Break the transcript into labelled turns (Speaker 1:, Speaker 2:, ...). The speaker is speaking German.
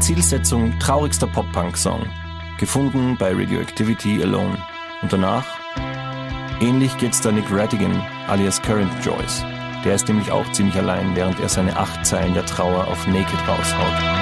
Speaker 1: Zielsetzung traurigster Pop-Punk-Song. Gefunden bei Radioactivity Alone. Und danach? Ähnlich geht's da Nick Rattigan alias Current Joyce. Der ist nämlich auch ziemlich allein, während er seine 8 Zeilen der Trauer auf Naked raushaut.